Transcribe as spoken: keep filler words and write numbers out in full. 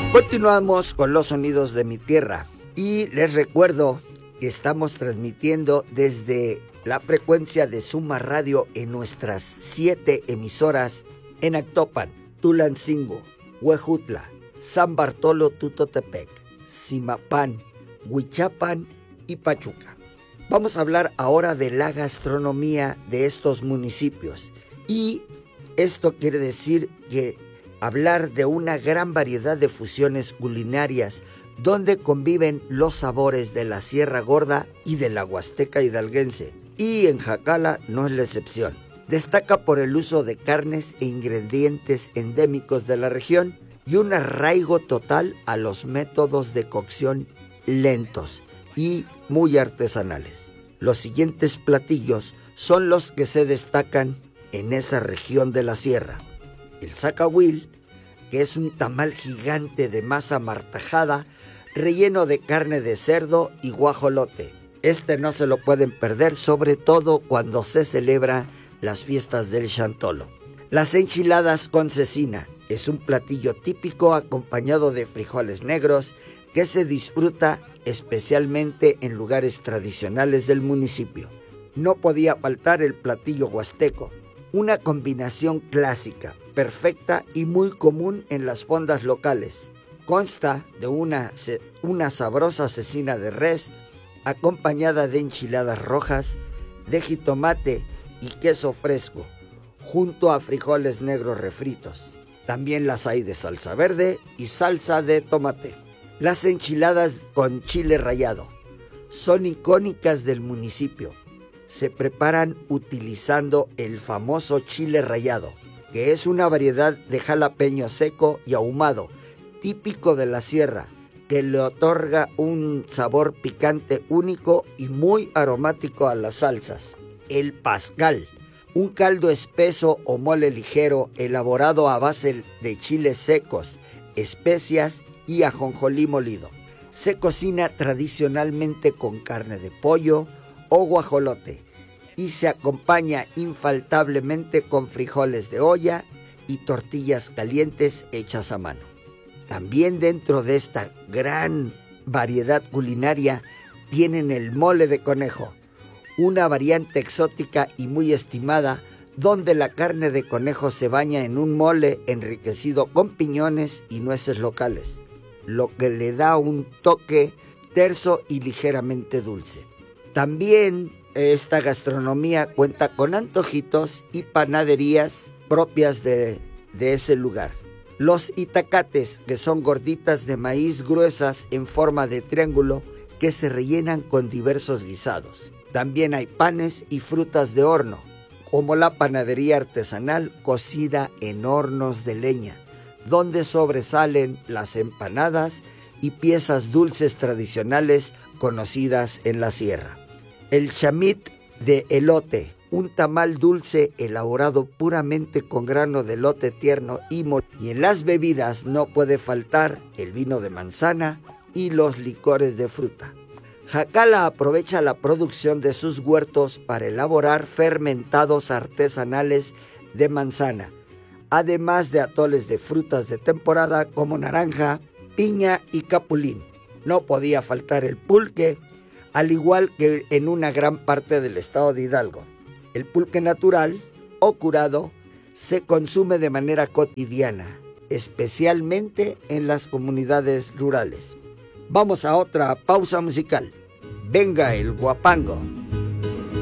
Continuamos con los sonidos de mi tierra y les recuerdo que estamos transmitiendo desde la frecuencia de Suma Radio en nuestras siete emisoras en Actopan, Tulancingo, Huejutla, San Bartolo Tutotepec, Zimapán, Huichapan y Pachuca. Vamos a hablar ahora de la gastronomía de estos municipios y esto quiere decir que hablar de una gran variedad de fusiones culinarias donde conviven los sabores de la Sierra Gorda y de la Huasteca hidalguense. Y en Jacala no es la excepción. Destaca por el uso de carnes e ingredientes endémicos de la región y un arraigo total a los métodos de cocción lentos y muy artesanales. Los siguientes platillos son los que se destacan en esa región de la sierra. El zacahuil, que es un tamal gigante de masa martajada, relleno de carne de cerdo y guajolote. Este no se lo pueden perder, sobre todo cuando se celebra las fiestas del Chantolo. Las enchiladas con cecina es un platillo típico acompañado de frijoles negros que se disfruta especialmente en lugares tradicionales del municipio. No podía faltar el platillo huasteco, una combinación clásica, perfecta y muy común en las fondas locales. Consta de una, una sabrosa cecina de res acompañada de enchiladas rojas, de jitomate y queso fresco, junto a frijoles negros refritos. También las hay de salsa verde y salsa de tomate. Las enchiladas con chile rallado son icónicas del municipio. Se preparan utilizando el famoso chile rallado, que es una variedad de jalapeño seco y ahumado, típico de la sierra, que le otorga un sabor picante único y muy aromático a las salsas. El pascal, un caldo espeso o mole ligero elaborado a base de chiles secos, especias y ajonjolí molido. Se cocina tradicionalmente con carne de pollo o guajolote y se acompaña infaltablemente con frijoles de olla y tortillas calientes hechas a mano. También dentro de esta gran variedad culinaria tienen el mole de conejo, una variante exótica y muy estimada donde la carne de conejo se baña en un mole enriquecido con piñones y nueces locales, lo que le da un toque terso y ligeramente dulce. También esta gastronomía cuenta con antojitos y panaderías propias de, de ese lugar. Los itacates, que son gorditas de maíz gruesas en forma de triángulo que se rellenan con diversos guisados. También hay panes y frutas de horno, como la panadería artesanal cocida en hornos de leña, donde sobresalen las empanadas y piezas dulces tradicionales conocidas en la sierra. El chamit de elote, un tamal dulce elaborado puramente con grano de elote tierno y molido. Y en las bebidas no puede faltar el vino de manzana y los licores de fruta. Jacala aprovecha la producción de sus huertos para elaborar fermentados artesanales de manzana, además de atoles de frutas de temporada como naranja, piña y capulín. No podía faltar el pulque, al igual que en una gran parte del estado de Hidalgo. El pulque natural o curado se consume de manera cotidiana, especialmente en las comunidades rurales. Vamos a otra pausa musical. Venga el guapango.